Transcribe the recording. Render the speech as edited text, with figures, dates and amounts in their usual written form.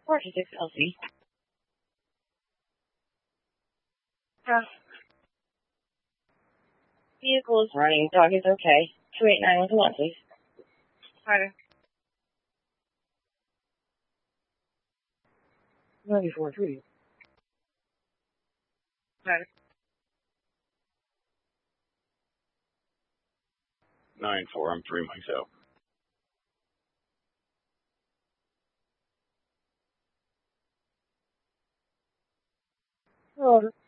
46 LC. Vehicle is running. Dog is okay. 289 please. Carter. 94-3. Carter. 9-4, I'm 3 mics out. Order.